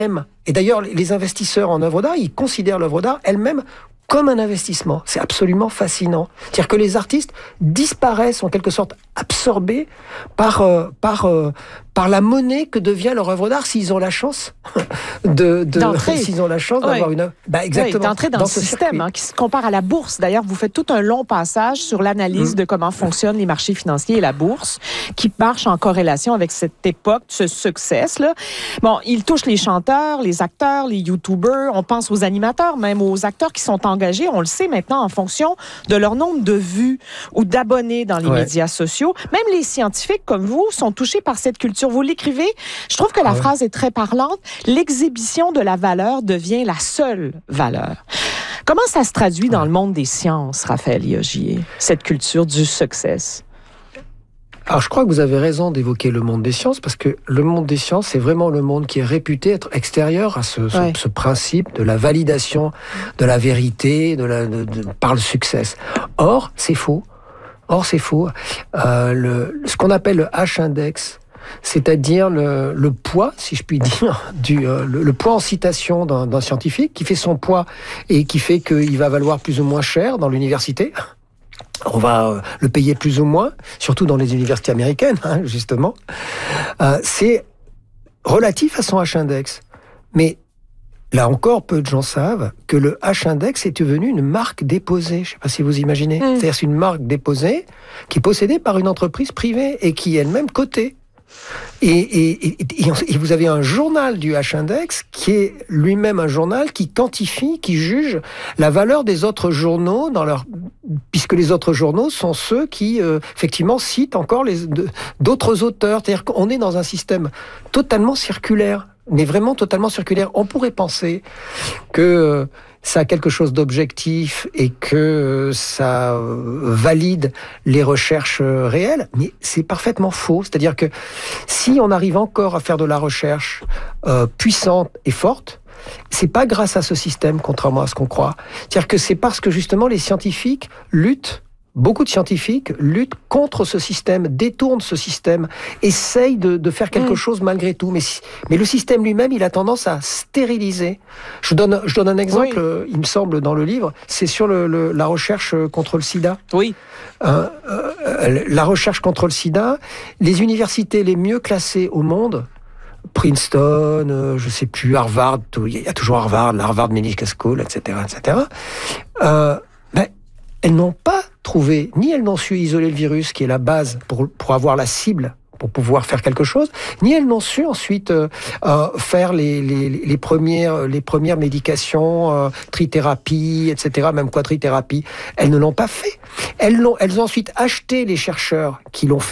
Et d'ailleurs, les investisseurs en œuvre d'art, ils considèrent l'œuvre d'art elle-même comme un investissement. C'est absolument fascinant. C'est-à-dire que les artistes disparaissent en quelque sorte absorbés par la monnaie que devient leur œuvre d'art s'ils ont la chance s'ils ont la chance d'avoir une œuvre. Exactement. D'entrer dans le système qui se compare à la bourse. D'ailleurs, vous faites tout un long passage sur l'analyse de comment fonctionnent les marchés financiers et la bourse, qui marche en corrélation avec cette époque, ce succès-là. Bon, il touche les chanteurs, les acteurs, les YouTubers. On pense aux animateurs, même aux acteurs qui sont engagés, on le sait maintenant, en fonction de leur nombre de vues ou d'abonnés dans les médias sociaux. Même les scientifiques, comme vous, sont touchés par cette culture. Vous l'écrivez, je trouve que la phrase est très parlante. L'exhibition de la valeur devient la seule valeur. Comment ça se traduit dans le monde des sciences, Raphaël Liogier, cette culture du succès? Alors, je crois que vous avez raison d'évoquer le monde des sciences, parce que le monde des sciences, c'est vraiment le monde qui est réputé être extérieur à ce principe de la validation de la vérité par le succès. Or, c'est faux. Ce qu'on appelle le H-index, c'est-à-dire le poids, si je puis dire, le poids en citation d'un scientifique, qui fait son poids et qui fait qu'il va valoir plus ou moins cher dans l'université. On va le payer plus ou moins, surtout dans les universités américaines, justement. C'est relatif à son H-index. Mais là encore, peu de gens savent que le H-index est devenu une marque déposée. Je ne sais pas si vous imaginez. C'est-à-dire c'est une marque déposée qui est possédée par une entreprise privée et qui est elle-même cotée. Et vous avez un journal du H-index qui est lui-même un journal qui quantifie, qui juge la valeur des autres journaux puisque les autres journaux sont ceux qui effectivement citent encore d'autres auteurs. C'est-à-dire qu'on est dans un système totalement circulaire, mais vraiment totalement circulaire. On pourrait penser que ça a quelque chose d'objectif et que ça valide les recherches réelles, mais c'est parfaitement faux. C'est-à-dire que si on arrive encore à faire de la recherche puissante et forte, c'est pas grâce à ce système, contrairement à ce qu'on croit. C'est-à-dire que c'est parce que justement les scientifiques beaucoup de scientifiques luttent contre ce système, détournent ce système, essayent de faire quelque chose malgré tout. Mais le système lui-même, il a tendance à stériliser. Je donne un exemple, il me semble, dans le livre, c'est sur la recherche contre le sida. Oui. La recherche contre le sida, les universités les mieux classées au monde, Princeton, je sais plus, Harvard, il y a toujours Harvard, la Harvard Medical School, etc., elles n'ont pas trouvé, ni elles n'ont su isoler le virus, qui est la base pour avoir la cible, pour pouvoir faire quelque chose, ni elles n'ont su ensuite faire les premières médications, trithérapie, etc., même quadrithérapie. Elles ne l'ont pas fait. Elles ont ensuite acheté les chercheurs qui l'ont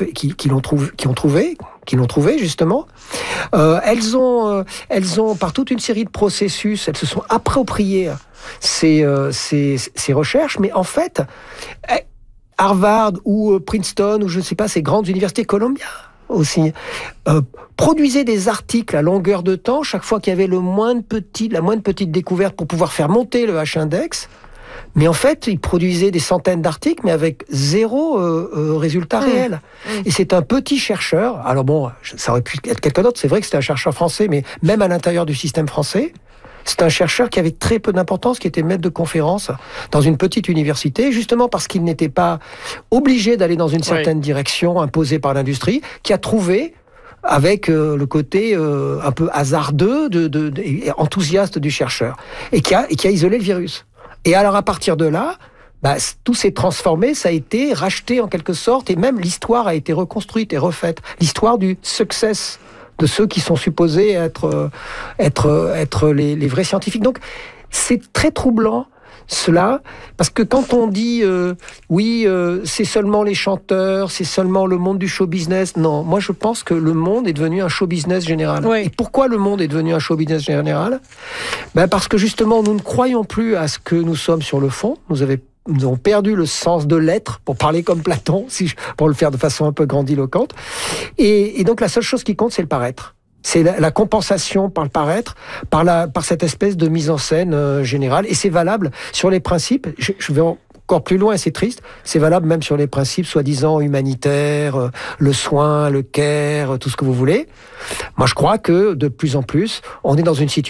trouvé justement. Elles ont par toute une série de processus, elles se sont appropriées ces recherches, mais en fait, Harvard ou Princeton ou je ne sais pas, ces grandes universités, Columbia aussi, produisaient des articles à longueur de temps chaque fois qu'il y avait la moindre petite découverte pour pouvoir faire monter le H-index. Mais en fait, ils produisaient des centaines d'articles, mais avec zéro résultat réel. Et c'est un petit chercheur. Alors bon, ça aurait pu être quelqu'un d'autre. C'est vrai que c'était un chercheur français, mais même à l'intérieur du système français, c'est un chercheur qui avait très peu d'importance, qui était maître de conférence dans une petite université, justement parce qu'il n'était pas obligé d'aller dans une certaine direction imposée par l'industrie, qui a trouvé, avec le côté un peu hasardeux, et enthousiaste du chercheur, et qui a isolé le virus. Et alors à partir de là, tout s'est transformé, ça a été racheté en quelque sorte, et même l'histoire a été reconstruite et refaite. L'histoire du success de ceux qui sont supposés être les vrais scientifiques. Donc c'est très troublant cela, parce que quand on dit c'est seulement les chanteurs, c'est seulement le monde du show business, non, moi je pense que le monde est devenu un show business général. Et pourquoi le monde est devenu un show business général ? Parce que justement nous ne croyons plus à ce que nous sommes sur le fond. Nous avons perdu le sens de l'être, pour parler comme Platon, pour le faire de façon un peu grandiloquente. Et donc la seule chose qui compte, c'est le paraître. C'est la compensation par le paraître, par cette espèce de mise en scène générale. Et c'est valable sur les principes. Je vais encore plus loin, et c'est triste, c'est valable même sur les principes soi-disant humanitaires, le soin, le care, tout ce que vous voulez. Moi, je crois que de plus en plus, on est dans une situation